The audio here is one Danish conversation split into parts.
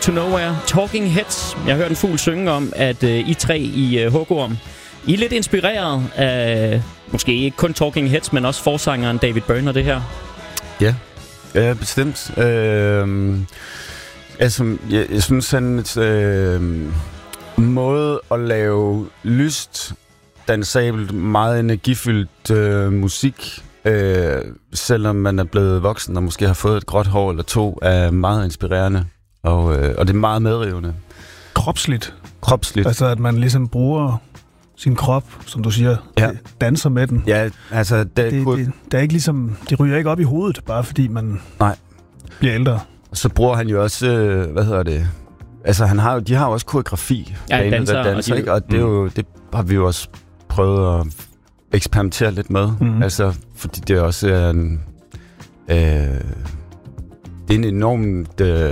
to Nowhere, Talking Heads. Jeg har hørt en fugl synge om, at I tre i Hugorm, I er lidt inspireret af, måske ikke kun Talking Heads, men også forsangeren David Byrne og det her. Ja, bestemt. Jeg synes, hans måde at lave lyst, dansabelt, meget energifyldt musik, selvom man er blevet voksen og måske har fået et gråt hår eller to, er meget inspirerende, og det er meget medrivende. Kropsligt. Altså, at man ligesom bruger sin krop, som du siger, danser med den. Ja, altså... Det er ikke ligesom... Det ryger ikke op i hovedet, bare fordi man bliver ældre. Så bruger han jo også... Altså, de har jo også koreografi. Ja, danser, ikke? Og det, er jo, det har vi jo også prøvet at eksperimentere lidt med. Mm-hmm. Altså, fordi det også er en... det er en enormt...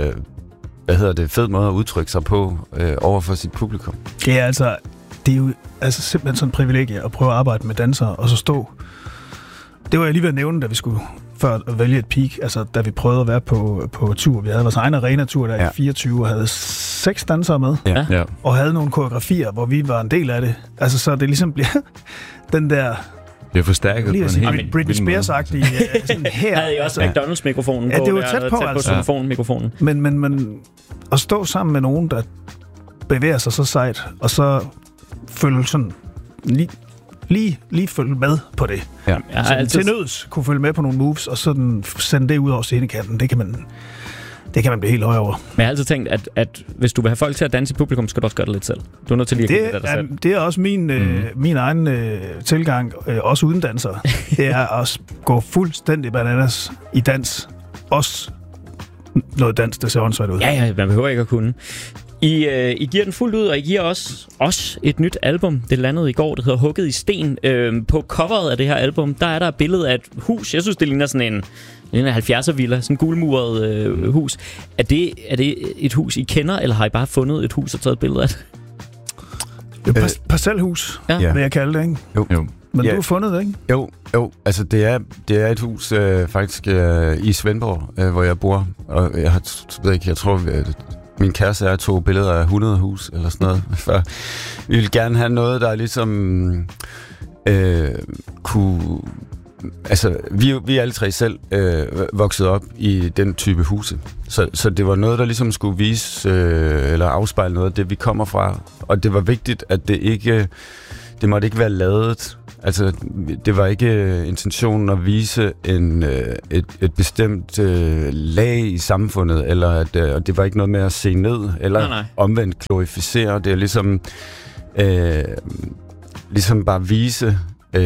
fed måde at udtrykke sig på over for sit publikum. Det er jo simpelthen sådan et privilegie at prøve at arbejde med dansere, og så stå... Det var jeg lige ved at nævne, da vi skulle før at vælge et peak, altså da vi prøvede at være på tur. Vi havde vores egen arena-tur der i 24, og havde 6 dansere med, og havde nogle koreografier, hvor vi var en del af det. Altså, så det ligesom bliver den der... Det er forstærket på en helt Britney Spears-agtig sådan her. Havde I også McDonald's-mikrofonen på? Ja, det var tæt på, altså. Telefonmikrofonen. Men at stå sammen med nogen, der bevæger sig så sejt, og så følge sådan lige følge med på det. Ja. Til nøds kunne følge med på nogle moves, og sådan sende det ud over scenekanten. Det kan man blive helt høj over. Men jeg har altid tænkt, at hvis du vil have folk til at danse i publikum, skal du også gøre det lidt selv. Du er nødt til lige at det selv. Det er også min egen tilgang, også uden dansere. Det er at gå fuldstændig bananas i dans. Også noget dans, der ser åndssvagt ud. Ja, man behøver ikke at kunne. I giver den fuldt ud, og I giver også et nyt album. Det landede i går, det hedder Hugget i Sten. På coveret af det her album, der er der et billede af et hus. Jeg synes, det ligner sådan en 70'er-villa, sådan en gulmuret hus. Er det et hus, I kender, eller har I bare fundet et hus og taget et billede af det? Det er parcelhus, vil jeg kalde det, ikke? Jo. Men du har fundet det, ikke? Jo. Altså, det er et hus faktisk i Svendborg, hvor jeg bor. Og jeg tror... Min kæreste er 2 billeder af 100 hus, eller sådan noget. For vi vil gerne have noget, der ligesom kunne... Altså, vi er alle tre selv vokset op i den type huse. Så det var noget, der ligesom skulle vise eller afspejle noget af det, vi kommer fra. Og det var vigtigt, at det måtte ikke være ladet. Altså, det var ikke intentionen at vise et bestemt lag i samfundet, eller at det var ikke noget med at se ned, eller omvendt glorificere. Det er ligesom bare vise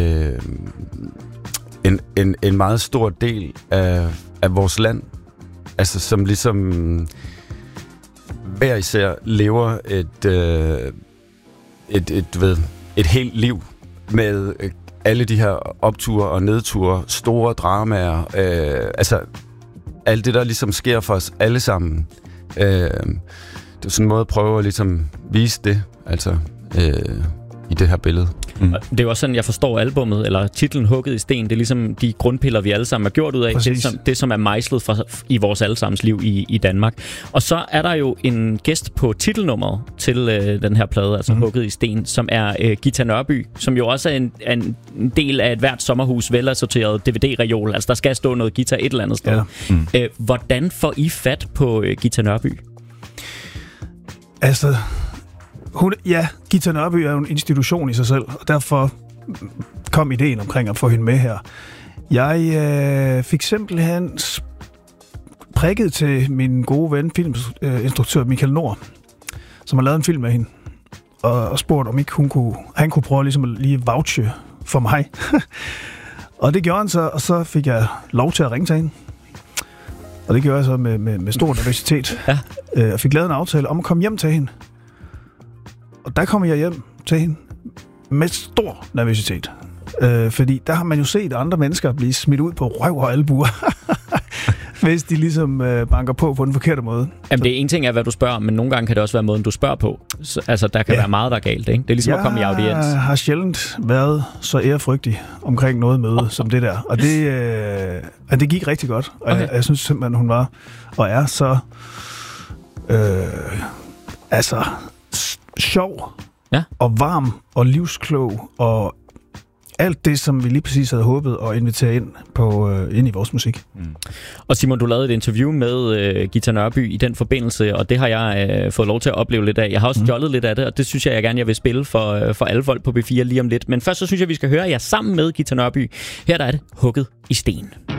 en meget stor del af vores land, altså som ligesom hver især lever et helt liv med alle de her opture og nedture, store dramaer, altså alt det, der ligesom sker for os alle sammen. Det er sådan en måde at prøve at ligesom vise det, altså i det her billede. Mm. Det er jo også sådan, jeg forstår albummet, eller titlen Hugget i Sten. Det er ligesom de grundpiller, vi alle sammen har gjort ud af. Det som er mejslet i vores allesammens liv i Danmark. Og så er der jo en gæst på titelnummeret til den her plade, altså Hugget i Sten, som er Ghita Nørby, som jo også er en del af et hvert sommerhus velassorteret DVD-reol. Altså der skal stå noget Ghita et eller andet sted. Ja. Hvordan får I fat på Ghita Nørby? Altså... Ghita Nørby er jo en institution i sig selv, og derfor kom ideen omkring at få hende med her. Jeg fik simpelthen prikket til min gode ven, filminstruktør Michael Nord, som har lavet en film med hende, og spurgt, om ikke han kunne prøve ligesom at lige vouche for mig. Og det gjorde han så, og så fik jeg lov til at ringe til hende. Og det gjorde jeg så med stor nervøsitet. Ja. Jeg fik lavet en aftale om at komme hjem til hende. Og der kommer jeg hjem til hende med stor nervøsitet. Fordi der har man jo set andre mennesker blive smidt ud på røv og albuer, hvis de ligesom banker på den forkerte måde. Jamen det er en ting af, hvad du spørger, men nogle gange kan det også være måden, du spørger på. Altså der kan være meget, der er galt, ikke? Det er ligesom at komme i audiens. Jeg har sjældent været så ærefrygtig omkring noget møde som det der. Og det gik rigtig godt. Og jeg synes simpelthen, hun var og er så sjov og varm og livsklog og alt det, som vi lige præcis havde håbet at invitere ind i vores musik. Og Simon, du lavede et interview med Ghita Nørby i den forbindelse, og det har jeg fået lov til at opleve lidt af. Jeg har også stjålet lidt af det, og det synes jeg gerne vil spille for alle folk på B4 lige om lidt. Men først så synes jeg, vi skal høre jer sammen med Ghita Nørby. Her der er det Hugget i sten.